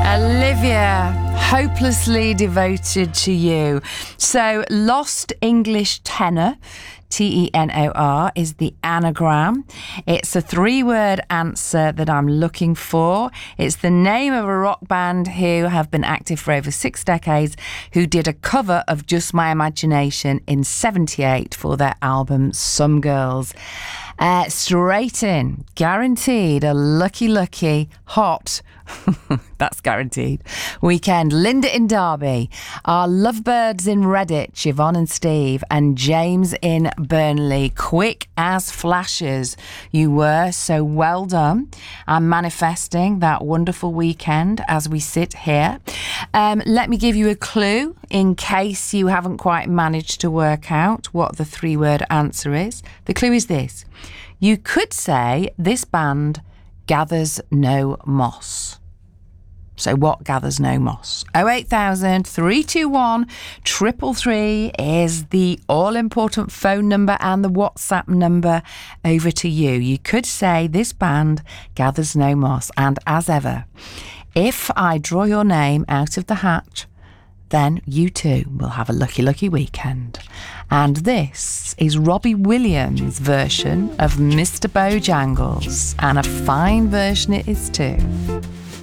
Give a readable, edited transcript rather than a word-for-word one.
Olivia, hopelessly devoted to you. So, lost English tenor, TENOR, is the anagram. It's a 3-word answer that I'm looking for. It's the name of a rock band who have been active for over 6 decades, who did a cover of Just My Imagination in '78 for their album Some Girls. Straight in, guaranteed a lucky, hot, that's guaranteed, weekend. Linda in Derby, our lovebirds in Redditch, Yvonne and Steve, and James in Burnley. Quick as flashes you were, so well done. I'm manifesting that wonderful weekend as we sit here. Let me give you a clue in case you haven't quite managed to work out what the 3-word answer is. The clue is this. You could say this band gathers no moss. So what gathers no moss? 08000 321 333 is the all-important phone number and the WhatsApp number. Over to you. You could say this band gathers no moss. And as ever, if I draw your name out of the hat, then you too will have a lucky weekend. And this is Robbie Williams' version of Mr. Bojangles, and a fine version it is too.